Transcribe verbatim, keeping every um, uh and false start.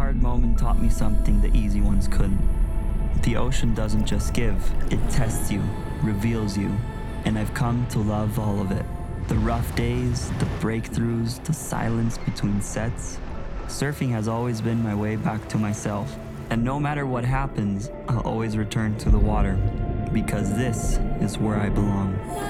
hard moment taught me something the easy ones couldn't. The ocean doesn't just give, it tests you, reveals you, and I've come to love all of it. The rough days, the breakthroughs, the silence between sets. Surfing has always been my way back to myself. And no matter what happens, I'll always return to the water, because this is where I belong.